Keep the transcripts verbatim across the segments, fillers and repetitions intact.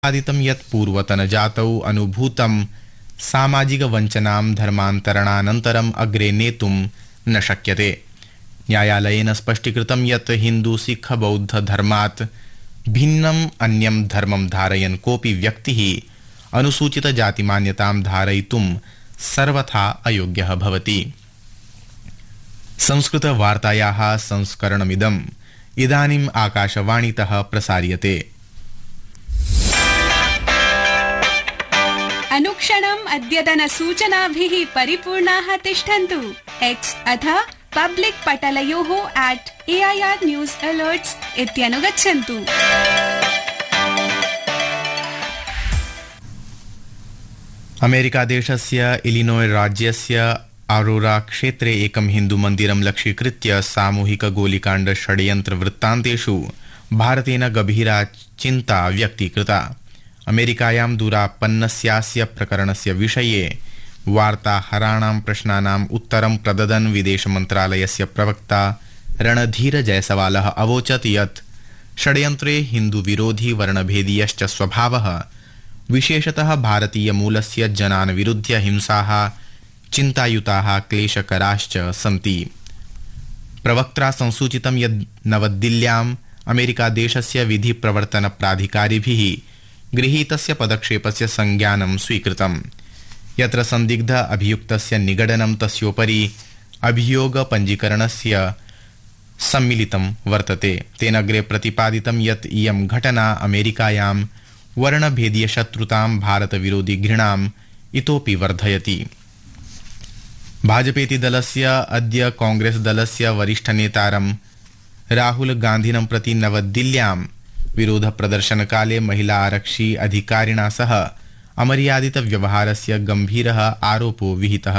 आदितं यत् पूर्वतनजातौ अनुभूतं सामाजिकवञ्चनां धर्मान्तरणानन्तरम् अग्रे नेतुं न शक्यते। न्यायालयेन स्पष्टीकृतं यत् हिन्दू सिख बौद्ध धर्मात् भिन्नम् अन्यं धर्मं धारयन् कोऽपि व्यक्तिः अनुसूचितजातिमान्यतां धारयितुं सर्वथा अयोग्यः भवति। संस्कृतवार्तायाः संस्करणमिदम् इदानीम् आकाशवाणीतः प्रसार्यते। अनुक्षणम् अद्यतनसूचनाभिः परिपूर्णाः तिष्ठन्तु। एक्स् अथ public पटलयोः at A I are news अलर्ट्स् इत्यनुगच्छन्तु। अमेरिकादेशस्य इलिनोय् राज्यस्य अरोरा क्षेत्रे एकं हिन्दुमन्दिरं लक्ष्यीकृत्य सामूहिकगोलिकाण्ड षड्यन्त्रवृत्तान्तेषु भारतेन गभीरा चिन्ता व्यक्तीकृता। अमेरिकायां दूरापन्नस्यास्य प्रकरणस्य विषये वार्ताहराणां प्रश्नानाम् उत्तरं प्रददन् विदेशमन्त्रालयस्य प्रवक्ता रणधीर जयसवालः अवोचत् यत् षड्यन्त्रे हिन्दुविरोधी वर्णभेदीयश्च स्वभावः विशेषतः भारतीयमूलस्य जनान् विरुध्य हिंसाः चिन्तायुताः क्लेशकराश्च सन्ति। प्रवक्त्रा संसूचितं यत् नवदिल्ल्याम् अमेरिकादेशस्य विधिप्रवर्तनप्राधिकारिभिः गृहीतस्य पदक्षेपस्य संज्ञानं स्वीकृतम्, यत्र संदिग्ध अभियुक्तस्य निगडनं तस्योपरि अभियोगपञ्जीकरणस्य सम्मिलितं वर्तते। तेन अग्रे प्रतिपादितं यत् इयं घटना अमेरिकायां वर्णभेदीयशत्रुतां भारतविरोधी घृणाम् इतोपि वर्धयति। भाजपेति दलस्य अद्य कांग्रेस दलस्य वरिष्ठनेतारं राहुल गान्धिनं प्रति नवदिल्ल्यां विरोध प्रदर्शनकाले महिला आरक्षी अधिकारिणा सह अमर्यादित व्यवहारस्य गंभीरः आरोपो विहितः।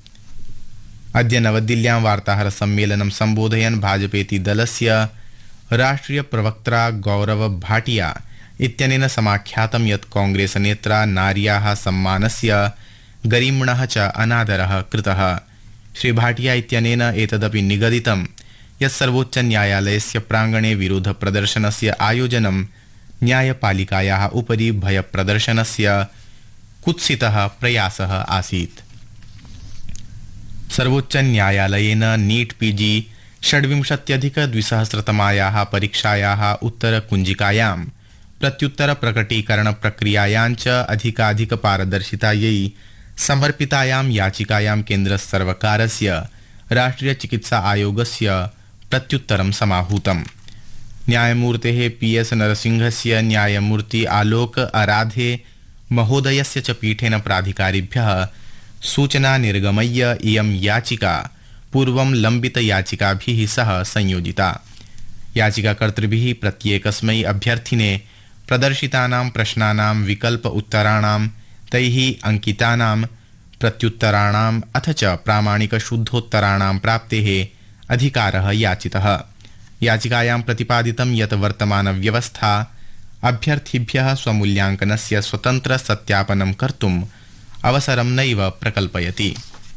अद्य नवदिल्ल्यां वार्ताहर सम्मेलनं सम्बोधयन् भाजपेति दलस्य राष्ट्रिय प्रवक्त्रा गौरव भाटिया इत्यनेन समाख्यातं यत् कांग्रेस नेत्रा नार्याः सम्मानस्य गरिम्णः च अनादरः कृतः। श्री भाटिया इत्यनेन एतदपि निगदितं यत् सर्वोच्च न्यायालयस्य प्राङ्गणे विरोध प्रदर्शनस्य आयोजनं न्यायपालिकायाः उपरि भयप्रदर्शनस्य कुत्सितः प्रयासः आसीत्। सर्वोच्च न्यायालयेन नीट् पीजी षड्विंशत्यधिकद्विसहस्रतमायाः परीक्षायाः उत्तरकुञ्जिकायां प्रत्युत्तरप्रकटीकरणप्रक्रियायाञ्च अधिकाधिकपारदर्शितायै समर्पितायां याचिकायां केन्द्रसर्वकारस्य राष्ट्रिय चिकित्सा आयोगस्य प्रत्युत्तरं समाहूतम्। न्यायमूर्तेः पी एस नरसिंहस्य न्यायमूर्ति आलोक आराधे महोदयस्य च पीठेन प्राधिकारिभ्यः सूचना निर्गमय्य इयं याचिका पूर्वं लम्बित याचिकाभिः सह संयोजिता। याचिकाकर्तृभिः प्रत्येकस्मै अभ्यर्थिने प्रदर्शितानां प्रश्नानां विकल्प उत्तराणां तैः अंकितानां प्रत्युत्तराणाम् अथ च प्रामाणिक शुद्धोत्तराणां प्राप्तेः अधिकारः याचितः। याचिकायां प्रतिपादितं यत् वर्तमानव्यवस्था अभ्यर्थिभ्यः स्वमूल्यांकनस्य स्वतन्त्र सत्यापनं कर्तुम् अवसरं नैव प्रकल्पयति।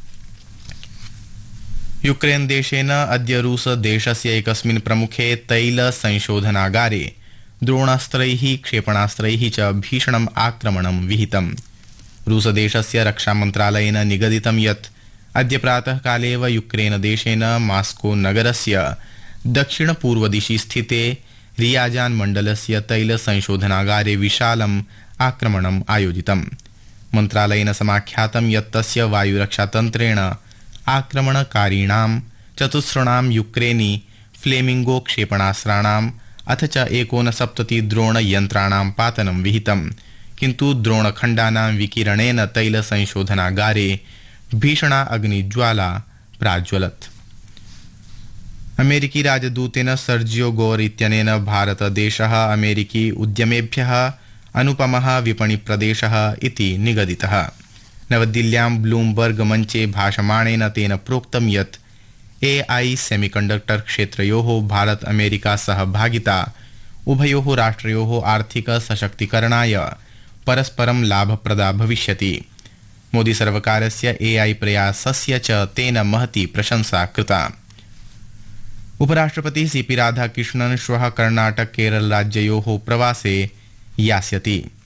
यूक्रेन देशेन अद्य रूस देशस्य एकस्मिन् प्रमुखे तैल संशोधनागारे द्रोणास्त्रैः क्षेपणास्त्रैः च भीषणम् आक्रमणं विहितम्। रूसदेशस्य रक्षामन्त्रालयेन निगदितं यत् अद्य प्रातःकाले एव यूक्रेन देशेन मास्को नगरस्य दक्षिणपूर्वदिशि स्थिते रियाजान मण्डलस्य तैल संशोधनागारे विशालम् आक्रमणम् आयोजितम्। मन्त्रालयेन समाख्यातं यत् तस्य वायुरक्षातन्त्रेण आक्रमणकारिणां चतुस्रणां यूक्रेनी फ्लेमिंगो क्षेपणास्त्राणाम् अथ च एकोनसप्तति द्रोणयन्त्राणां पातनं विहितम्, किन्तु द्रोणखण्डानां विकिरणेन तैल संशोधनागारे भीषणा अग्निज्वाला प्राज्वलत्। अमेरिकी राजदूतेन सर्जियो गोर इत्यनेन भारतदेशः अमेरिकी उद्यमेभ्यः अनुपमः विपणिप्रदेशः इति निगदितः। नवदिल्ल्यां ब्लूमबर्ग मञ्चे भाषमाणेन तेन प्रोक्तं यत् ए आई सेमीकण्डक्टर क्षेत्रयोः भारत अमेरिका सहभागिता उभयोः राष्ट्रयोः आर्थिक सशक्तीकरणाय परस्परं लाभप्रदा भविष्यति। मोदी सर्वकारस्य ए आई प्रयासस्य च तेन महती प्रशंसा कृता। उपराष्ट्रपति सी पी राधाकृष्णन् श्वः कर्णाटक केरल राज्ययोः प्रवासे यास्यति।